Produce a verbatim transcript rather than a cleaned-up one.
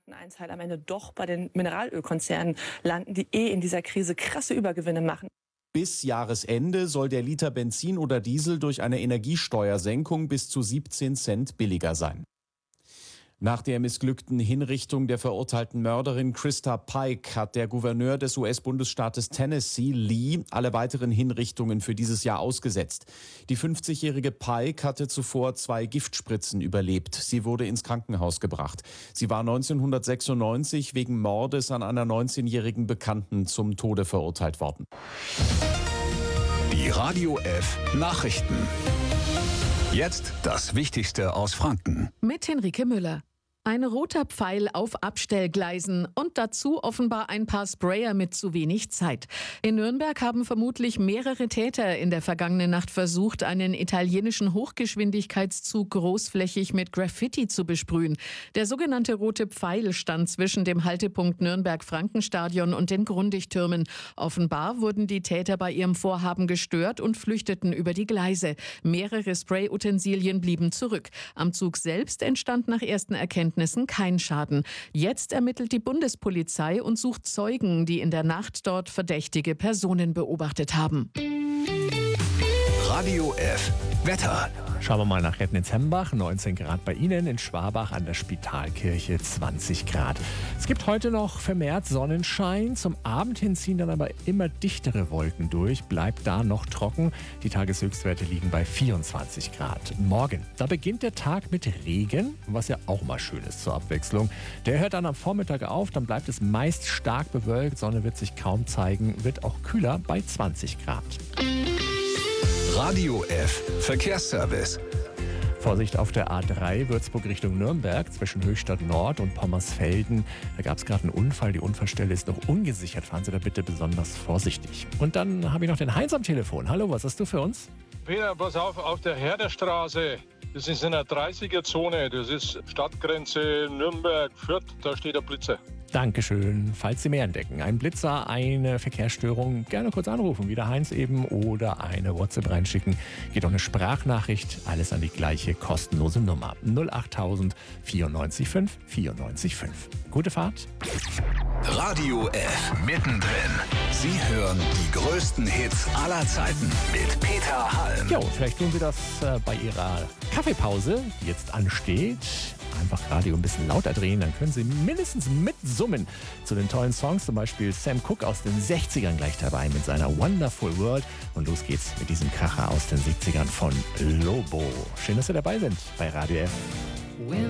eins halt am Ende doch bei den Mineralölkonzernen landen, die eh in dieser Krise krasse Übergewinne machen. Bis Jahresende soll der Liter Benzin oder Diesel durch eine Energiesteuersenkung bis zu siebzehn Cent billiger sein. Nach der missglückten Hinrichtung der verurteilten Mörderin Krista Pike hat der Gouverneur des U S-Bundesstaates Tennessee, Lee, alle weiteren Hinrichtungen für dieses Jahr ausgesetzt. Die fünfzigjährige Pike hatte zuvor zwei Giftspritzen überlebt. Sie wurde ins Krankenhaus gebracht. Sie war neunzehnhundertsechsundneunzig wegen Mordes an einer neunzehnjährigen Bekannten zum Tode verurteilt worden. Die Radio F Nachrichten. Jetzt das Wichtigste aus Franken. Mit Henrike Müller. Ein roter Pfeil auf Abstellgleisen und dazu offenbar ein paar Sprayer mit zu wenig Zeit. In Nürnberg haben vermutlich mehrere Täter in der vergangenen Nacht versucht, einen italienischen Hochgeschwindigkeitszug großflächig mit Graffiti zu besprühen. Der sogenannte rote Pfeil stand zwischen dem Haltepunkt Nürnberg-Frankenstadion und den Grundig-Türmen. Offenbar wurden die Täter bei ihrem Vorhaben gestört und flüchteten über die Gleise. Mehrere Sprayutensilien blieben zurück. Am Zug selbst entstand nach ersten Erkenntnissen kein Schaden. Jetzt ermittelt die Bundespolizei und sucht Zeugen, die in der Nacht dort verdächtige Personen beobachtet haben. Radio F Wetter. Schauen wir mal nach Rednitz-Hembach, neunzehn Grad bei Ihnen, in Schwabach an der Spitalkirche zwanzig Grad. Es gibt heute noch vermehrt Sonnenschein, zum Abend hin ziehen dann aber immer dichtere Wolken durch, bleibt da noch trocken. Die Tageshöchstwerte liegen bei vierundzwanzig Grad. Morgen, da beginnt der Tag mit Regen, was ja auch mal schön ist zur Abwechslung. Der hört dann am Vormittag auf, dann bleibt es meist stark bewölkt, Sonne wird sich kaum zeigen, wird auch kühler bei zwanzig Grad. Radio F Verkehrsservice. Vorsicht auf der A drei Würzburg Richtung Nürnberg zwischen Höchstadt Nord und Pommersfelden. Da gab es gerade einen Unfall. Die Unfallstelle ist noch ungesichert. Fahren Sie da bitte besonders vorsichtig. Und dann habe ich noch den Heinz am Telefon. Hallo, was hast du für uns? Peter, pass auf, auf der Herderstraße. Das ist in der dreißiger-Zone. Das ist Stadtgrenze Nürnberg-Fürth. Da steht der Blitzer. Dankeschön. Falls Sie mehr entdecken, ein Blitzer, eine Verkehrsstörung, gerne kurz anrufen, wie der Heinz eben, oder eine WhatsApp reinschicken. Geht auch eine Sprachnachricht, alles an die gleiche kostenlose Nummer. null achttausend vierundneunzig fünf vierundneunzig fünf. Gute Fahrt. Radio F mittendrin. Sie hören die größten Hits aller Zeiten mit Peter Halm. Jo, vielleicht tun Sie das äh, bei Ihrer Kaffeepause, die jetzt ansteht. Einfach Radio ein bisschen lauter drehen, dann können Sie mindestens mitsummen zu den tollen Songs. Zum Beispiel Sam Cooke aus den sechzigern gleich dabei mit seiner Wonderful World. Und los geht's mit diesem Kracher aus den siebzigern von Lobo. Schön, dass Sie dabei sind bei Radio F.